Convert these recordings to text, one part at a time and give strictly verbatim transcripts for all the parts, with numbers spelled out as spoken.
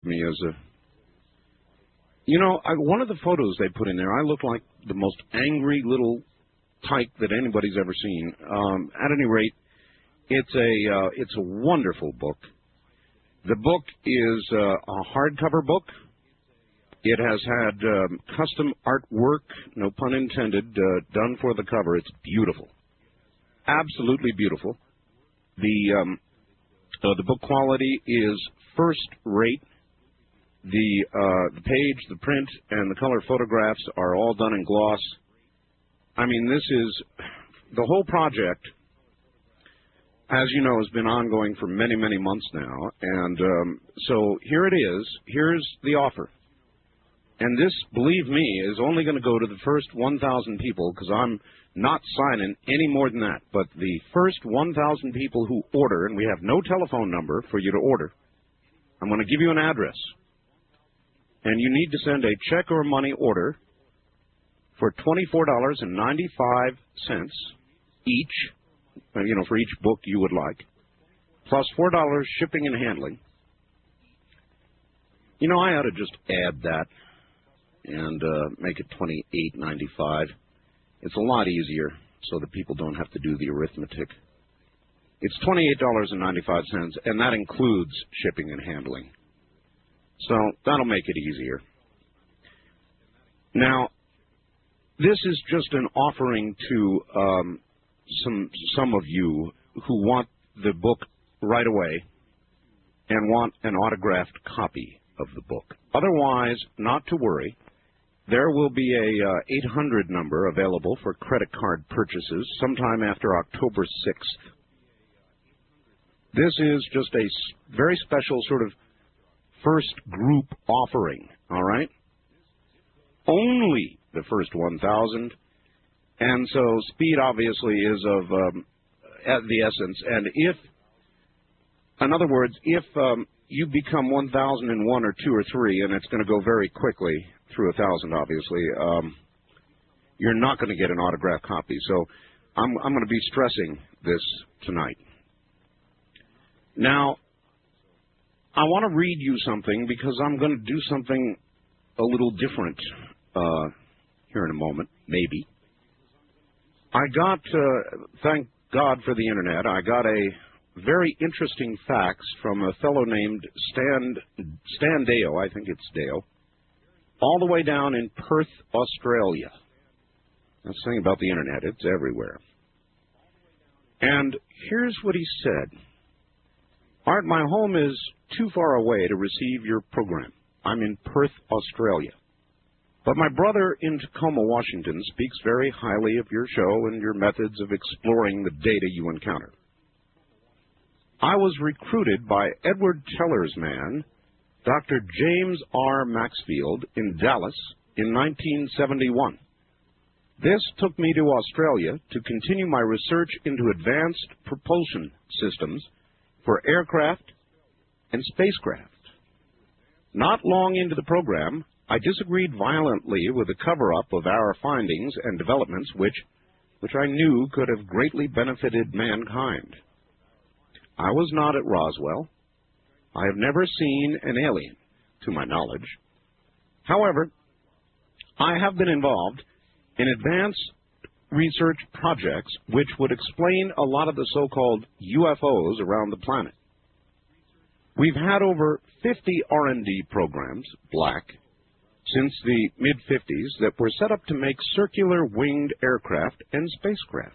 me as a, you know, I, one of the photos they put in there, I look like the most angry little tyke that anybody's ever seen. Um, at any rate, it's a uh, it's a wonderful book. The book is uh, a hardcover book. It has had um, custom artwork, no pun intended, uh, done for the cover. It's beautiful, absolutely beautiful. The um, uh, the book quality is first rate. The uh, the page, the print, and the color photographs are all done in gloss. I mean, this is the whole project. As you know, has been ongoing for many, many months now, and um, so here it is. Here's the offer. And this, believe me, is only going to go to the first one thousand people, because I'm not signing any more than that. But the first one thousand people who order, and we have no telephone number for you to order, I'm going to give you an address. And you need to send a check or money order for twenty-four dollars and ninety-five cents each, you know, for each book you would like, plus four dollars shipping and handling. You know, I ought to just add that and uh, make it twenty-eight ninety-five. It's a lot easier so that people don't have to do the arithmetic. It's twenty-eight dollars and ninety-five cents, and that includes shipping and handling. So that'll make it easier. Now, this is just an offering to um, some some of you who want the book right away and want an autographed copy of the book. Otherwise, not to worry. There will be a uh, eight hundred number available for credit card purchases sometime after October sixth. This is just a very special sort of first group offering, all right? Only the first one thousand, and so speed obviously is of um, the essence. And if, in other words, if um, you become one thousand and one or two or three, and it's going to go very quickly through a thousand, obviously, um, you're not going to get an autographed copy. So I'm, I'm going to be stressing this tonight. Now, I want to read you something because I'm going to do something a little different uh, here in a moment, maybe. I got, uh, thank God for the Internet, I got a very interesting fax from a fellow named Stan, Stan Deo, I think it's Deo, all the way down in Perth, Australia. That's the thing about the Internet, it's everywhere. And here's what he said. Art, my home is too far away to receive your program. I'm in Perth, Australia. But my brother in Tacoma, Washington, speaks very highly of your show and your methods of exploring the data you encounter. I was recruited by Edward Teller's man, Doctor James R. Maxfield, in Dallas in nineteen seventy-one. This took me to Australia to continue my research into advanced propulsion systems for aircraft and spacecraft. Not long into the program, I disagreed violently with the cover-up of our findings and developments which, which I knew could have greatly benefited mankind. I was not at Roswell. I have never seen an alien, to my knowledge. However, I have been involved in advanced research projects which would explain a lot of the so-called U F Os around the planet. We've had over fifty R and D programs, black, since the mid fifties that were set up to make circular winged aircraft and spacecraft.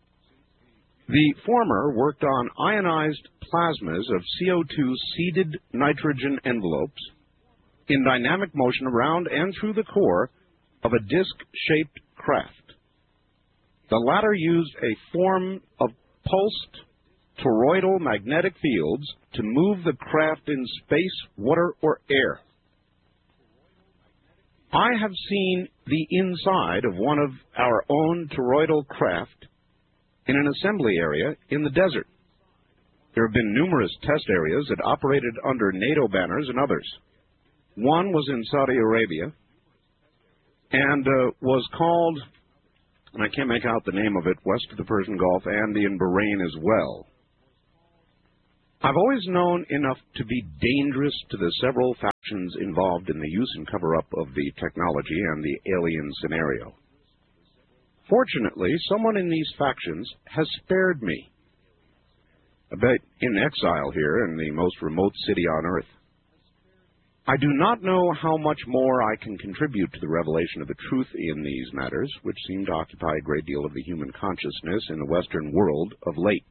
The former worked on ionized plasmas of C O two seeded nitrogen envelopes in dynamic motion around and through the core of a disc-shaped craft. The latter used a form of pulsed toroidal magnetic fields to move the craft in space, water, or air. I have seen the inside of one of our own toroidal craft in an assembly area in the desert. There have been numerous test areas that operated under NATO banners and others. One was in Saudi Arabia and uh, was called, and I can't make out the name of it, west of the Persian Gulf and in Bahrain as well. I've always known enough to be dangerous to the several factions involved in the use and cover-up of the technology and the alien scenario. Fortunately, someone in these factions has spared me. A bit in exile here in the most remote city on Earth. I do not know how much more I can contribute to the revelation of the truth in these matters, which seem to occupy a great deal of the human consciousness in the Western world of late.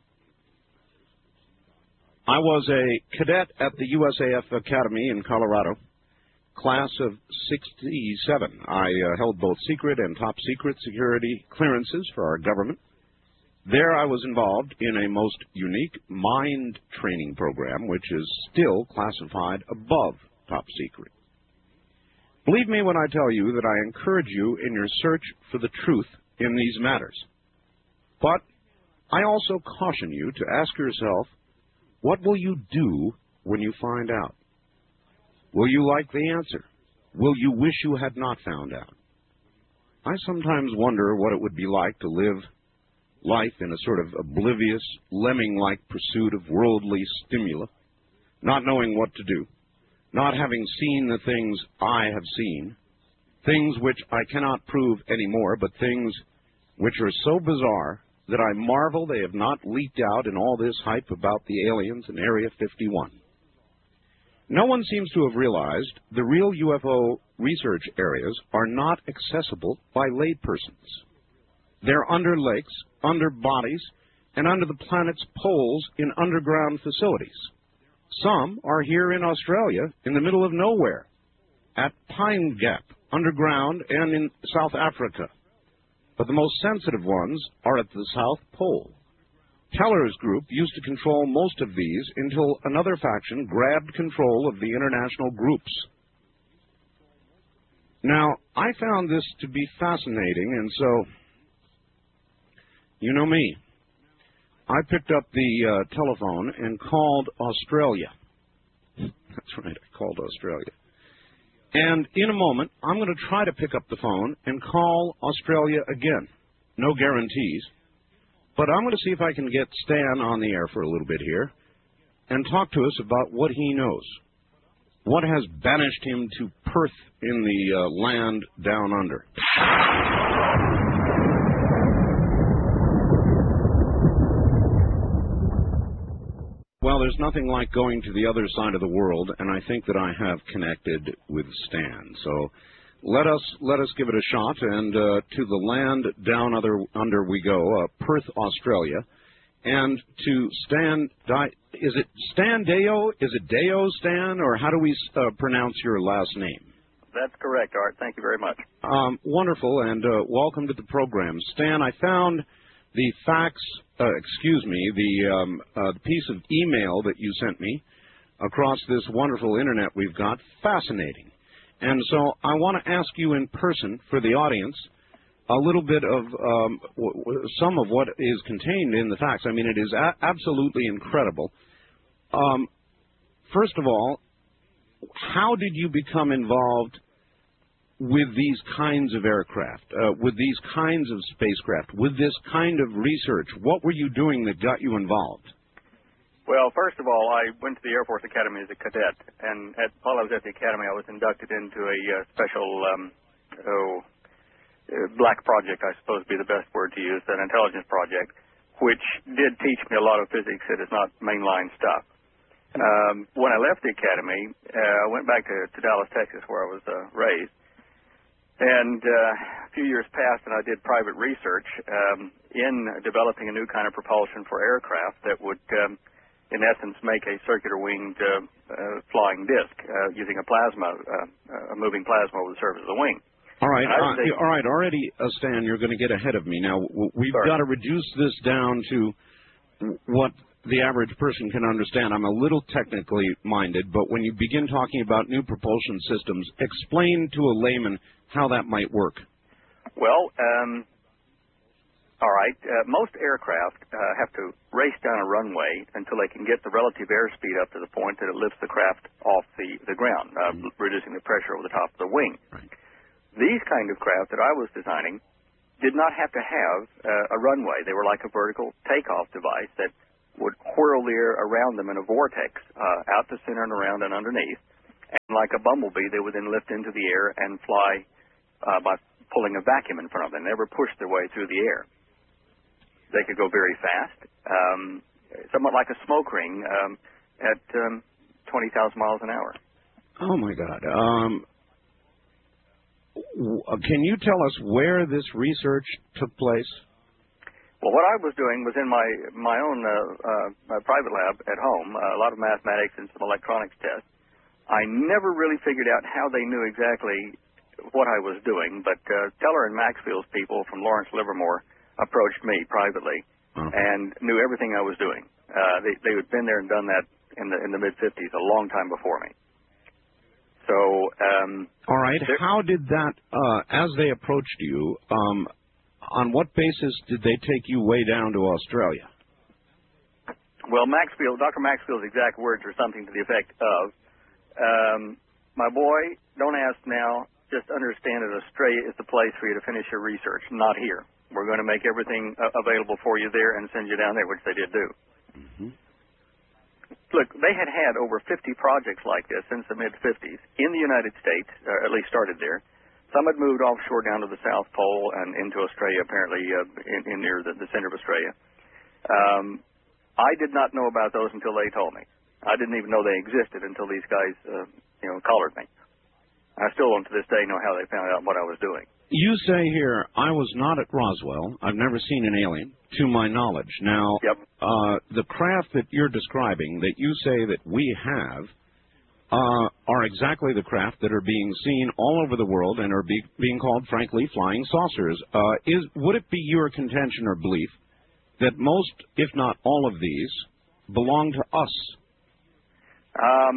I was a cadet at the U S A F Academy in Colorado, class of sixty-seven. I uh, held both secret and top secret security clearances for our government. There I was involved in a most unique mind training program, which is still classified above top secret. Believe me when I tell you that I encourage you in your search for the truth in these matters. But I also caution you to ask yourself, what will you do when you find out? Will you like the answer? Will you wish you had not found out? I sometimes wonder what it would be like to live life in a sort of oblivious, lemming-like pursuit of worldly stimuli, not knowing what to do, not having seen the things I have seen, things which I cannot prove anymore, but things which are so bizarre that I marvel they have not leaked out in all this hype about the aliens in Area fifty-one. No one seems to have realized the real U F O research areas are not accessible by laypersons. They're under lakes, under bodies, and under the planet's poles in underground facilities. Some are here in Australia, in the middle of nowhere, at Pine Gap, underground, and in South Africa. But the most sensitive ones are at the South Pole. Teller's group used to control most of these until another faction grabbed control of the international groups. Now, I found this to be fascinating, and so, you know me. I picked up the uh, telephone and called Australia. That's right, I called Australia. And in a moment, I'm going to try to pick up the phone and call Australia again. No guarantees. But I'm going to see if I can get Stan on the air for a little bit here and talk to us about what he knows. What has banished him to Perth in the uh, land down under. Well, there's nothing like going to the other side of the world, and I think that I have connected with Stan. So let us let us give it a shot, and uh, to the land down under, under we go, uh, Perth, Australia, and to Stan. Is it Stan Deyo? Is it Deyo Stan, or how do we uh, pronounce your last name? That's correct, Art. Thank you very much. Um, wonderful, and uh, welcome to the program, Stan. I found the fax, uh, excuse me, the, um, uh, the piece of email that you sent me across this wonderful internet we've got, fascinating. And so I want to ask you in person, for the audience, a little bit of um, w w some of what is contained in the fax. I mean, it is a absolutely incredible. Um, first of all, how did you become involved with these kinds of aircraft, uh, with these kinds of spacecraft, with this kind of research? What were you doing that got you involved? Well, first of all, I went to the Air Force Academy as a cadet, and at, while I was at the Academy, I was inducted into a uh, special, um, oh, uh, black project, I suppose would be the best word to use, an intelligence project, which did teach me a lot of physics that is not mainline stuff. Um, when I left the Academy, uh, I went back to, to Dallas, Texas, where I was uh, raised. And uh, a few years passed, and I did private research um, in developing a new kind of propulsion for aircraft that would, um, in essence, make a circular-winged uh, uh, flying disc uh, using a plasma, uh, a moving plasma over the surface of the wing. All right, uh, all right. Already, uh, Stan, you're going to get ahead of me. Now, we've Sorry. got to reduce this down to what the average person can understand. I'm a little technically minded, but when you begin talking about new propulsion systems, explain to a layman how that might work. Well, um, all right. Uh, most aircraft uh, have to race down a runway until they can get the relative airspeed up to the point that it lifts the craft off the, the ground, uh, mm-hmm. reducing the pressure over the top of the wing. Right. These kind of craft that I was designing did not have to have uh, a runway. They were like a vertical takeoff device that would whirl the air around them in a vortex, uh, out the center and around and underneath. And like a bumblebee, they would then lift into the air and fly uh, by pulling a vacuum in front of them. They never pushed their way through the air. They could go very fast, um, somewhat like a smoke ring um, at um, twenty thousand miles an hour. Oh, my God. Um, w- can you tell us where this research took place? Well, what I was doing was in my my own uh, uh, my private lab at home, uh, a lot of mathematics and some electronics tests. I never really figured out how they knew exactly what I was doing, but uh, Teller and Maxfield's people from Lawrence Livermore approached me privately uh-huh. and knew everything I was doing. Uh, they they had been there and done that in the in the mid fifties, a long time before me. So, um, all right. How did that, uh, as they approached you? Um, On what basis did they take you way down to Australia? Well, Maxfield, Doctor Maxfield's exact words are something to the effect of, um, my boy, don't ask now, just understand that Australia is the place for you to finish your research, not here. We're going to make everything uh, available for you there and send you down there, which they did do. Mm-hmm. Look, they had had over fifty projects like this since the mid fifties in the United States, or at least started there. Some had moved offshore down to the South Pole and into Australia, apparently uh, in, in near the, the center of Australia. Um, I did not know about those until they told me. I didn't even know they existed until these guys, uh, you know, collared me. I still don't to this day know how they found out what I was doing. You say here, I was not at Roswell. I've never seen an alien, to my knowledge. Now, yep. uh, the craft that you're describing, that you say that we have, Uh, are exactly the craft that are being seen all over the world and are be, being called, frankly, flying saucers. Uh, is would it be your contention or belief that most, if not all of these, belong to us? Um,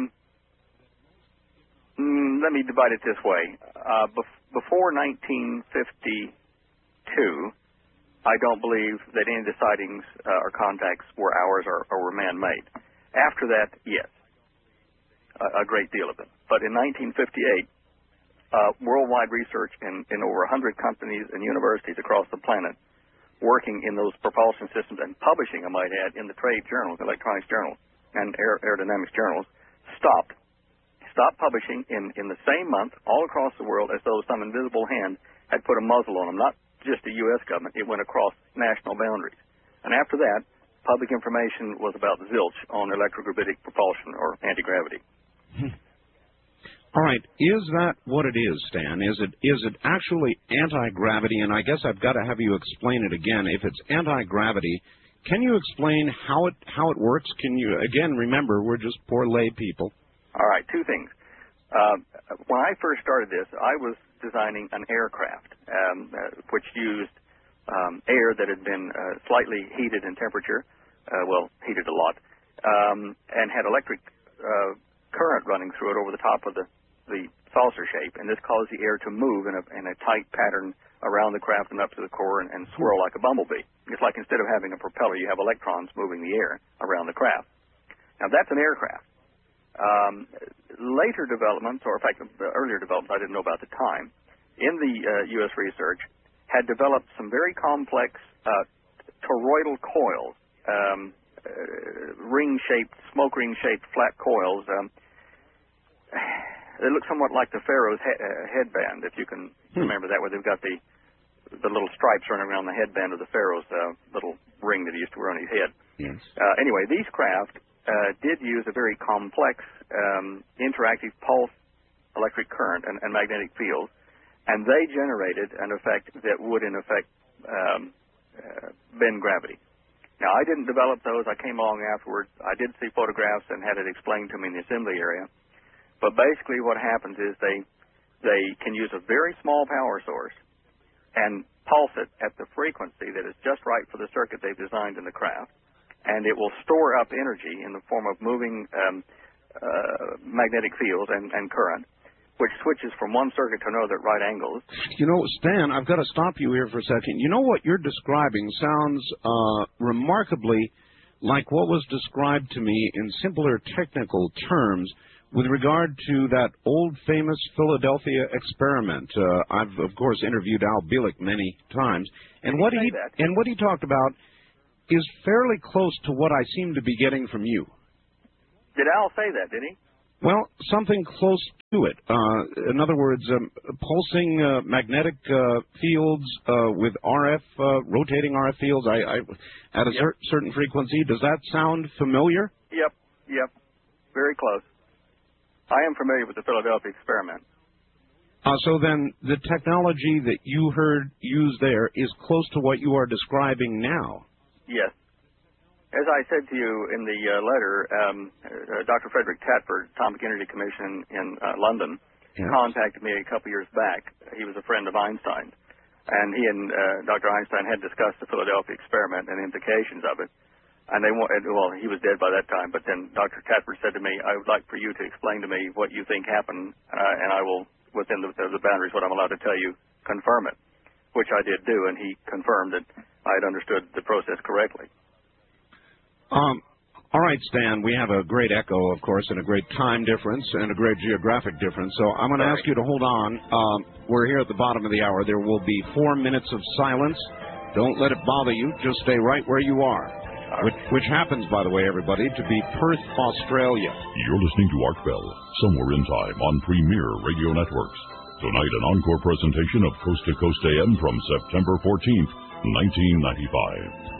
mm, let me divide it this way. Uh, bef- before nineteen fifty-two, I don't believe that any of the sightings uh, or contacts were ours or, or were man-made. After that, yes. A great deal of them. But in nineteen fifty-eight, uh, worldwide research in, in over one hundred companies and universities across the planet working in those propulsion systems and publishing, I might add, in the trade journals, electronics journals, and aer- aerodynamics journals, stopped. Stopped publishing in, in the same month all across the world as though some invisible hand had put a muzzle on them, not just the U S government. It went across national boundaries. And after that, public information was about zilch on electrogravitic propulsion or anti-gravity. All right. Is that what it is, Stan? Is it is it actually anti-gravity? And I guess I've got to have you explain it again. If it's anti-gravity, can you explain how it how it works? Can you, again, remember, we're just poor lay people. All right. Two things. Uh, when I first started this, I was designing an aircraft um, uh, which used um, air that had been uh, slightly heated in temperature, uh, well, heated a lot, um, and had electric uh, current running through it over the top of the, the saucer shape, and this caused the air to move in a, in a tight pattern around the craft and up to the core and, and swirl like a bumblebee. It's like instead of having a propeller, you have electrons moving the air around the craft. Now, that's an aircraft. Um, later developments, or in fact, the earlier developments I didn't know about at the time, in the uh, U S research, had developed some very complex uh, toroidal coils, um, uh, ring-shaped, smoke ring-shaped flat coils. Um, they look somewhat like the Pharaoh's he- uh, headband, if you can hmm. remember that, where they've got the the little stripes running around the headband of the Pharaoh's uh, little ring that he used to wear on his head. Yes. Uh, anyway, these craft uh, did use a very complex um, interactive pulse electric current and, and magnetic field, and they generated an effect that would, in effect, um, uh, bend gravity. Now, I didn't develop those. I came along afterwards. I did see photographs and had it explained to me in the assembly area. But basically what happens is they they can use a very small power source and pulse it at the frequency that is just right for the circuit they've designed in the craft, and it will store up energy in the form of moving um, uh, magnetic fields and, and current, which switches from one circuit to another at right angles. You know, Stan, I've got to stop you here for a second. You know, what you're describing sounds uh, remarkably like what was described to me in simpler technical terms with regard to that old famous Philadelphia experiment. Uh, I've, of course, interviewed Al Bielek many times. And what he, and what he talked about is fairly close to what I seem to be getting from you. Did Al say that, did he? Well, something close to it. Uh, in other words, um, pulsing uh, magnetic uh, fields uh, with R F, uh, rotating R F fields I, I, at a Yep. cer- certain frequency. Does that sound familiar? Yep, yep. Very close. I am familiar with the Philadelphia experiment. Uh, so then the technology that you heard used there is close to what you are describing now. Yes. As I said to you in the uh, letter, um, uh, Doctor Frederick Tatford, Atomic Energy Commission in uh, London, Yes. contacted me a couple years back. He was a friend of Einstein, and he and uh, Doctor Einstein had discussed the Philadelphia experiment and the implications of it. And they wanted, well, he was dead by that time, but then Doctor Tatford said to me, I would like for you to explain to me what you think happened, uh, and I will, within the, the boundaries, what I'm allowed to tell you, confirm it, which I did do, and he confirmed that I had understood the process correctly. Um, all right, Stan, we have a great echo, of course, and a great time difference and a great geographic difference. So I'm going to ask you to hold on. Um, we're here at the bottom of the hour. There will be four minutes of silence. Don't let it bother you. Just stay right where you are, which, which happens, by the way, everybody, to be Perth, Australia. You're listening to Art Bell, Somewhere in Time on Premier Radio Networks. Tonight, an encore presentation of Coast to Coast A M from September fourteenth, nineteen ninety-five.